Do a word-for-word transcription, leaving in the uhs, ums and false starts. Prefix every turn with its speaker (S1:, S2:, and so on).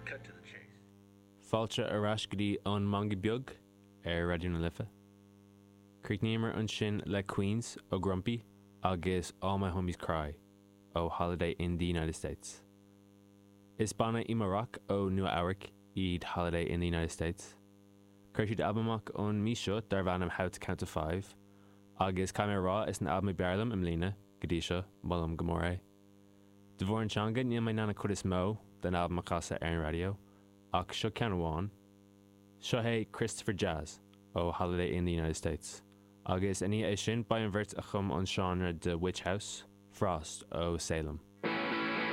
S1: Cut to the chase.
S2: Fáilte arás go dtí an manga beag ar Radio na Lifa. Críicníomar an sin le Queens ó Grumpy agus All My Homies Cry ó Holiday in the United States. Is banna Imarach ó Nua Auric iad Holiday in the United States. Cuir siad albumach ón mí seo dar bhanam How to Count to Five agus caiimé rá is an album bearlam im lína go dtí seo mollam go mór é. De bhór an teanga níl mé nana chud is mó den album a casa ar an radio ach seo ceann amháin. Seo é Christopher Jazz ó Holiday in the United States agus iní é sin ba an bhirt a chum an seanra de Witch House, Frost ó Salem.